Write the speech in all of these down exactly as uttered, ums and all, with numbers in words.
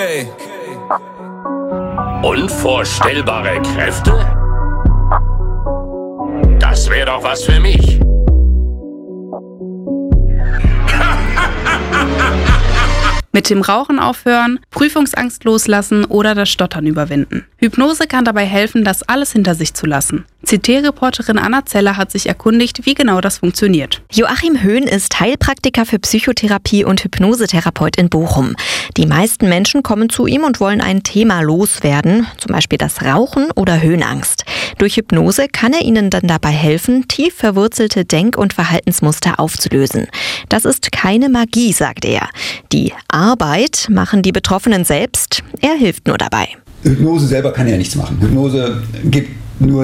Okay. Unvorstellbare Kräfte? Das wäre doch was für mich. Mit dem Rauchen aufhören, Prüfungsangst loslassen oder das Stottern überwinden. Hypnose kann dabei helfen, das alles hinter sich zu lassen. C T-Reporterin Anna Zeller hat sich erkundigt, wie genau das funktioniert. Joachim Höhn ist Heilpraktiker für Psychotherapie und Hypnosetherapeut in Bochum. Die meisten Menschen kommen zu ihm und wollen ein Thema loswerden, zum Beispiel das Rauchen oder Höhenangst. Durch Hypnose kann er ihnen dann dabei helfen, tief verwurzelte Denk- und Verhaltensmuster aufzulösen. Das ist keine Magie, sagt er. Die Arbeit machen die Betroffenen selbst. Er hilft nur dabei. Hypnose selber kann ja nichts machen. Hypnose gibt nur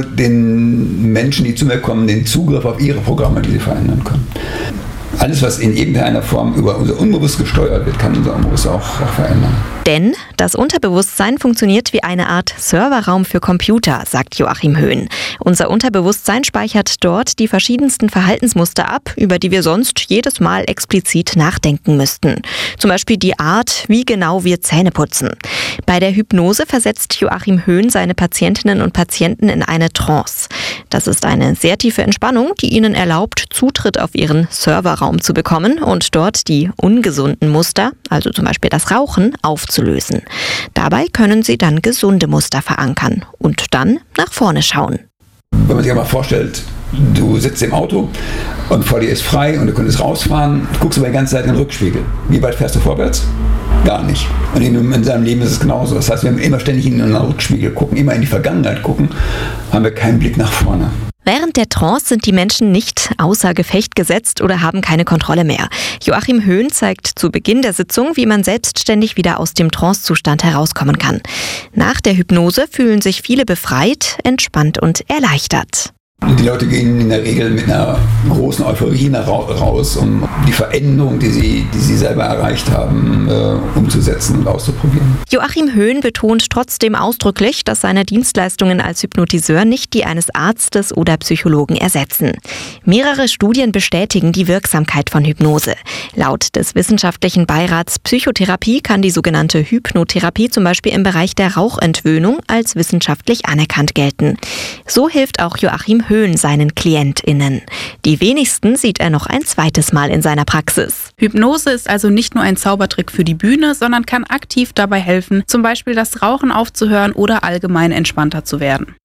den Menschen, die zu mir kommen, den Zugriff auf ihre Programme, die sie verändern können. Alles, was in irgendeiner Form über unser Unbewusst gesteuert wird, kann unser Unbewusst auch, auch verändern. Denn das Unterbewusstsein funktioniert wie eine Art Serverraum für Computer, sagt Joachim Höhn. Unser Unterbewusstsein speichert dort die verschiedensten Verhaltensmuster ab, über die wir sonst jedes Mal explizit nachdenken müssten. Zum Beispiel die Art, wie genau wir Zähne putzen. Bei der Hypnose versetzt Joachim Höhn seine Patientinnen und Patienten in eine Trance. Das ist eine sehr tiefe Entspannung, die ihnen erlaubt, Zutritt auf ihren Serverraum zu bekommen und dort die ungesunden Muster, also zum Beispiel das Rauchen, aufzulösen. Dabei können sie dann gesunde Muster verankern und dann nach vorne schauen. Wenn man sich einmal vorstellt, du sitzt im Auto und vor dir ist frei und du könntest rausfahren, du guckst aber die ganze Zeit in den Rückspiegel. Wie weit fährst du vorwärts? Gar nicht. Und in, in seinem Leben ist es genauso. Das heißt, wenn wir immer ständig in den Rückspiegel gucken, immer in die Vergangenheit gucken, haben wir keinen Blick nach vorne. Während der Trance sind die Menschen nicht außer Gefecht gesetzt oder haben keine Kontrolle mehr. Joachim Höhn zeigt zu Beginn der Sitzung, wie man selbstständig wieder aus dem Trancezustand herauskommen kann. Nach der Hypnose fühlen sich viele befreit, entspannt und erleichtert. Die Leute gehen in der Regel mit einer großen Euphorie raus, um die Veränderung, die sie, die sie selber erreicht haben, äh, umzusetzen und auszuprobieren. Joachim Höhn betont trotzdem ausdrücklich, dass seine Dienstleistungen als Hypnotiseur nicht die eines Arztes oder Psychologen ersetzen. Mehrere Studien bestätigen die Wirksamkeit von Hypnose. Laut des Wissenschaftlichen Beirats Psychotherapie kann die sogenannte Hypnotherapie zum Beispiel im Bereich der Rauchentwöhnung als wissenschaftlich anerkannt gelten. So hilft auch Joachim Höhn seinen KlientInnen. Die wenigsten sieht er noch ein zweites Mal in seiner Praxis. Hypnose ist also nicht nur ein Zaubertrick für die Bühne, sondern kann aktiv dabei helfen, zum Beispiel das Rauchen aufzuhören oder allgemein entspannter zu werden.